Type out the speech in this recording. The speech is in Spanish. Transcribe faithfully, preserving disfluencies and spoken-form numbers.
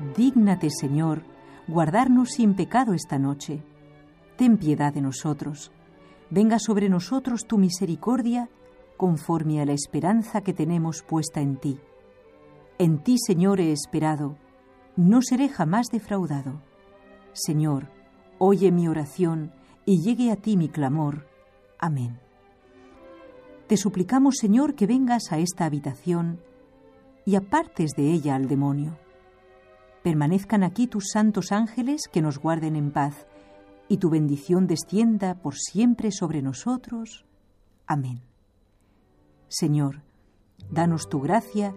Dígnate, Señor, guardarnos sin pecado esta noche. Ten piedad de nosotros. Venga sobre nosotros tu misericordia, conforme a la esperanza que tenemos puesta en ti. En ti, Señor, he esperado, no seré jamás defraudado. Señor, oye mi oración y llegue a ti mi clamor. Amén. Te suplicamos, Señor, que vengas a esta habitación y apartes de ella al demonio. Permanezcan aquí tus santos ángeles que nos guarden en paz, y tu bendición descienda por siempre sobre nosotros. Amén. Señor, danos tu gracia